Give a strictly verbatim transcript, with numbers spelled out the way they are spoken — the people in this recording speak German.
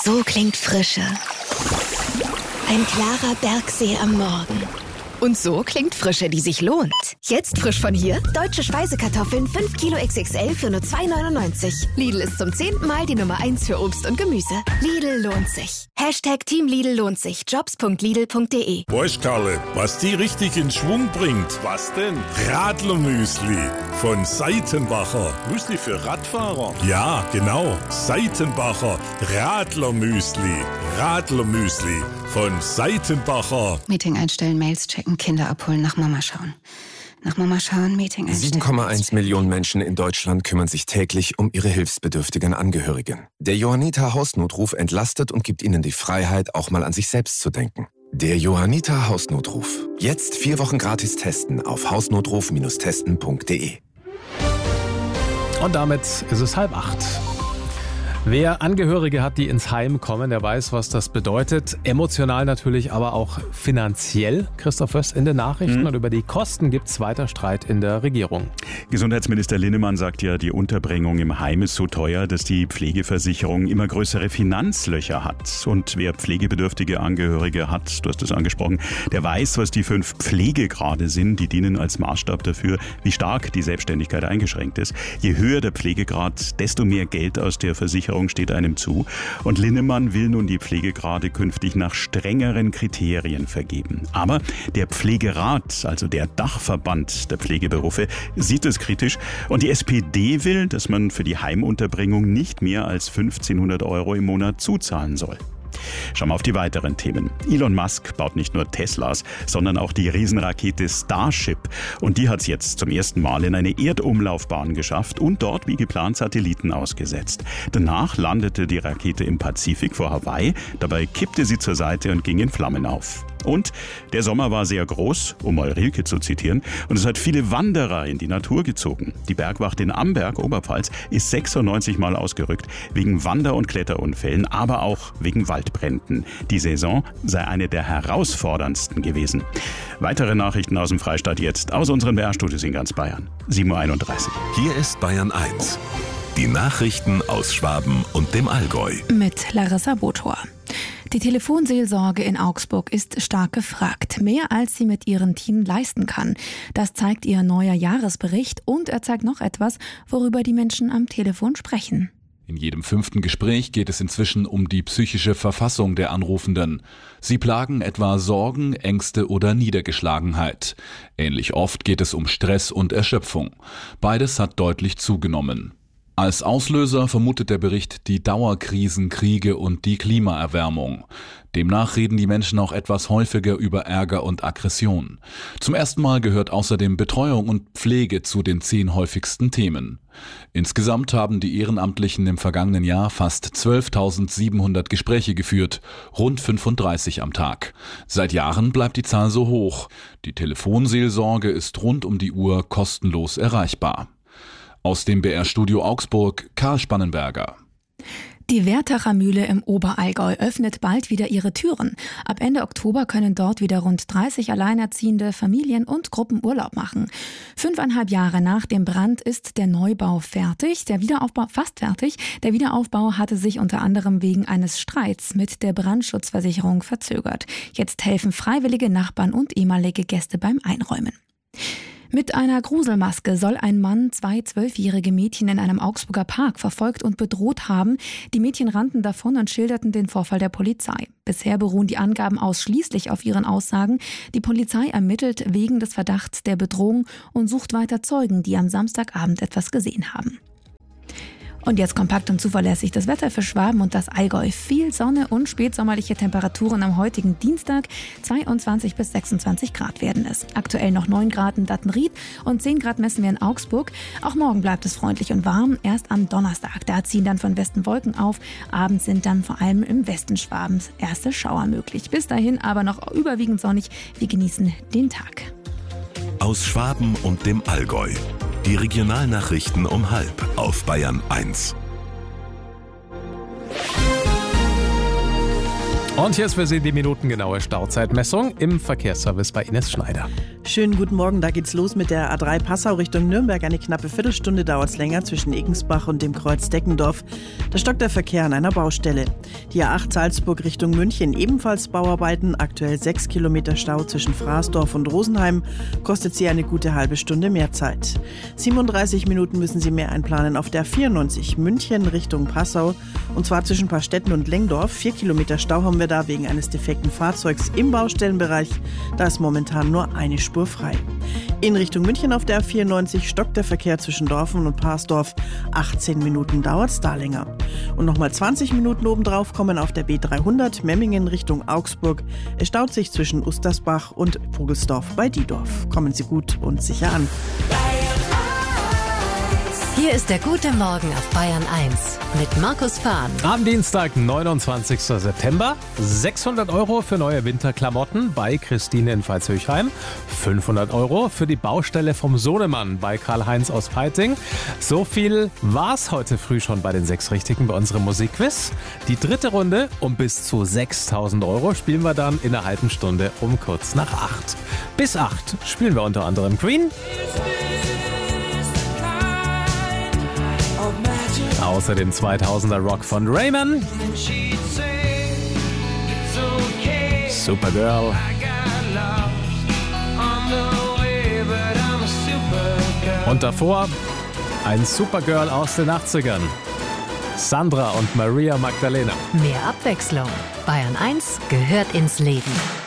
So klingt Frische. Ein klarer Bergsee am Morgen. Und so klingt Frische, die sich lohnt. Jetzt frisch von hier. Deutsche Speisekartoffeln fünf Kilo X X L für nur zwei neunundneunzig. Lidl ist zum zehnten Mal die Nummer eins für Obst und Gemüse. Lidl lohnt sich. Hashtag Team Lidl lohnt sich. Jobs punkt lidl punkt de. Weißt Karle, was die richtig in Schwung bringt? Was denn? Radlermüsli von Seitenbacher. Müsli für Radfahrer? Ja, genau. Seitenbacher Radlermüsli. Radlermüsli von Seitenbacher. Meeting einstellen, Mails checken, Kinder abholen, nach Mama schauen. Nach Mama schauen, Meeting einstellen. sieben Komma eins Millionen Menschen in Deutschland kümmern sich täglich um ihre hilfsbedürftigen Angehörigen. Der Johanniter Hausnotruf entlastet und gibt ihnen die Freiheit, auch mal an sich selbst zu denken. Der Johanniter Hausnotruf. Jetzt vier Wochen gratis testen auf hausnotruf Bindestrich testen Punkt de. Und damit ist es halb acht. Wer Angehörige hat, die ins Heim kommen, der weiß, was das bedeutet. Emotional natürlich, aber auch finanziell. Christoph Wöst in den Nachrichten. Mhm. Und über die Kosten gibt es weiter Streit in der Regierung. Gesundheitsminister Linnemann sagt ja, die Unterbringung im Heim ist so teuer, dass die Pflegeversicherung immer größere Finanzlöcher hat. Und wer pflegebedürftige Angehörige hat, du hast es angesprochen, der weiß, was die fünf Pflegegrade sind. Die dienen als Maßstab dafür, wie stark die Selbstständigkeit eingeschränkt ist. Je höher der Pflegegrad, desto mehr Geld aus der Versicherung steht einem zu. Und Linnemann will nun die Pflegegrade künftig nach strengeren Kriterien vergeben. Aber der Pflegerat, also der Dachverband der Pflegeberufe, sieht es kritisch. Und die S P D will, dass man für die Heimunterbringung nicht mehr als fünfzehnhundert Euro im Monat zuzahlen soll. Schauen wir auf die weiteren Themen. Elon Musk baut nicht nur Teslas, sondern auch die Riesenrakete Starship. Und die hat es jetzt zum ersten Mal in eine Erdumlaufbahn geschafft und dort wie geplant Satelliten ausgesetzt. Danach landete die Rakete im Pazifik vor Hawaii. Dabei kippte sie zur Seite und ging in Flammen auf. Und der Sommer war sehr groß, um mal Rilke zu zitieren, und es hat viele Wanderer in die Natur gezogen. Die Bergwacht in Amberg, Oberpfalz, ist sechsundneunzig Mal ausgerückt, wegen Wander- und Kletterunfällen, aber auch wegen Waldbränden. Die Saison sei eine der herausforderndsten gewesen. Weitere Nachrichten aus dem Freistaat jetzt, aus unseren B R-Studios in ganz Bayern. sieben Uhr einunddreißig. Hier ist Bayern eins. Die Nachrichten aus Schwaben und dem Allgäu. Mit Larissa Botor. Die Telefonseelsorge in Augsburg ist stark gefragt, mehr als sie mit ihrem Team leisten kann. Das zeigt ihr neuer Jahresbericht und er zeigt noch etwas, worüber die Menschen am Telefon sprechen. In jedem fünften Gespräch geht es inzwischen um die psychische Verfassung der Anrufenden. Sie plagen etwa Sorgen, Ängste oder Niedergeschlagenheit. Ähnlich oft geht es um Stress und Erschöpfung. Beides hat deutlich zugenommen. Als Auslöser vermutet der Bericht die Dauerkrisen, Kriege und die Klimaerwärmung. Demnach reden die Menschen auch etwas häufiger über Ärger und Aggression. Zum ersten Mal gehört außerdem Betreuung und Pflege zu den zehn häufigsten Themen. Insgesamt haben die Ehrenamtlichen im vergangenen Jahr fast zwölftausendsiebenhundert Gespräche geführt, rund fünfunddreißig am Tag. Seit Jahren bleibt die Zahl so hoch. Die Telefonseelsorge ist rund um die Uhr kostenlos erreichbar. Aus dem B R-Studio Augsburg, Karl Spannenberger. Die Wertacher Mühle im Oberallgäu öffnet bald wieder ihre Türen. Ab Ende Oktober können dort wieder rund dreißig alleinerziehende Familien und Gruppen Urlaub machen. Fünfeinhalb Jahre nach dem Brand ist der Neubau fertig, der Wiederaufbau fast fertig. Der Wiederaufbau hatte sich unter anderem wegen eines Streits mit der Brandschutzversicherung verzögert. Jetzt helfen freiwillige Nachbarn und ehemalige Gäste beim Einräumen. Mit einer Gruselmaske soll ein Mann zwei zwölfjährige Mädchen in einem Augsburger Park verfolgt und bedroht haben. Die Mädchen rannten davon und schilderten den Vorfall der Polizei. Bisher beruhen die Angaben ausschließlich auf ihren Aussagen. Die Polizei ermittelt wegen des Verdachts der Bedrohung und sucht weiter Zeugen, die am Samstagabend etwas gesehen haben. Und jetzt kompakt und zuverlässig das Wetter für Schwaben und das Allgäu. Viel Sonne und spätsommerliche Temperaturen am heutigen Dienstag. zweiundzwanzig bis sechsundzwanzig Grad werden es. Aktuell noch neun Grad in Dattenried und zehn Grad messen wir in Augsburg. Auch morgen bleibt es freundlich und warm. Erst am Donnerstag, da ziehen dann von Westen Wolken auf. Abends sind dann vor allem im Westen Schwabens erste Schauer möglich. Bis dahin aber noch überwiegend sonnig. Wir genießen den Tag. Aus Schwaben und dem Allgäu. Die Regionalnachrichten um halb auf Bayern eins. Und hier ist für Sie die minutengenaue Stauzeitmessung im Verkehrsservice bei Ines Schneider. Schönen guten Morgen, da geht's los mit der A drei Passau Richtung Nürnberg. Eine knappe Viertelstunde dauert es länger zwischen Egensbach und dem Kreuz Deckendorf. Da stockt der Verkehr an einer Baustelle. Die A acht Salzburg Richtung München, ebenfalls Bauarbeiten. Aktuell sechs Kilometer Stau zwischen Fraßdorf und Rosenheim. Kostet Sie eine gute halbe Stunde mehr Zeit. siebenunddreißig Minuten müssen Sie mehr einplanen auf der vierundneunzig München Richtung Passau. Und zwar zwischen Paarstetten und Lengdorf. Vier Kilometer Stau haben wir da wegen eines defekten Fahrzeugs im Baustellenbereich. Da ist momentan nur eine Spur spurfrei. In Richtung München auf der A vierundneunzig stockt der Verkehr zwischen Dorfen und Parsdorf. achtzehn Minuten dauert es da länger. Und nochmal zwanzig Minuten obendrauf kommen auf der B dreihundert Memmingen Richtung Augsburg. Es staut sich zwischen Ustersbach und Vogelsdorf bei Diedorf. Kommen Sie gut und sicher an. Hier ist der gute Morgen auf Bayern eins mit Markus Fahn. Am Dienstag, neunundzwanzigsten September, sechshundert Euro für neue Winterklamotten bei Christine in Veitshöchheim, fünfhundert Euro für die Baustelle vom Sohnemann bei Karl-Heinz aus Peiting. So viel war's heute früh schon bei den sechs Richtigen bei unserem Musikquiz. Die dritte Runde um bis zu sechstausend Euro spielen wir dann in einer halben Stunde um kurz nach acht. Bis acht spielen wir unter anderem Queen. Außerdem zweitausender Rock von Rayman. Supergirl. Und davor ein Supergirl aus den achtzigern. Sandra und Maria Magdalena. Mehr Abwechslung. Bayern eins gehört ins Leben.